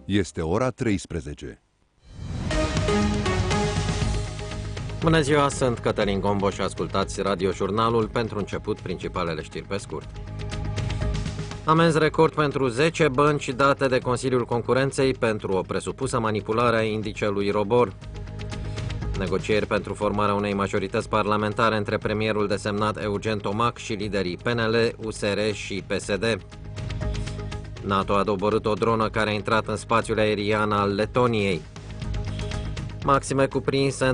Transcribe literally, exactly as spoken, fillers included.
Este ora treisprezece. Bună ziua, sunt Cătălin Gombo și ascultați radiojurnalul. Pentru început, principalele știri pe scurt. Amenzi record pentru zece bănci date de Consiliul Concurenței pentru o presupusă manipulare a indicelui ROBOR. Negocieri pentru formarea unei majorități parlamentare între premierul desemnat Eugen Tomac și liderii P N L, U S R și P S D. NATO a doborât o dronă care a intrat în spațiul aerian al Letoniei. Maxime cuprinse